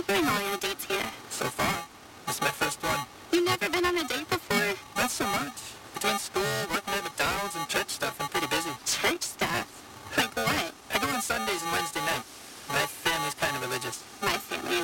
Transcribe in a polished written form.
you bring all your dates here? So far, this is my first one. You've never been on a date before? Not so much. Between school, working at McDonald's, and church stuff, I'm pretty busy. Church stuff? Like what? I go on Sundays and Wednesday nights.